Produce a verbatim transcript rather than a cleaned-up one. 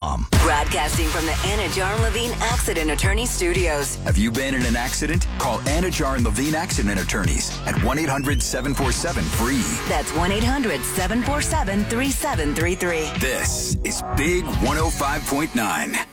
Um. Broadcasting from the Anajar and Levine Accident Attorney Studios. Have you been in an accident? Call Anajar and Levine Accident Attorneys at one eight hundred seven four seven free. That's one eight hundred seven four seven three seven three three. This is Big one oh five point nine.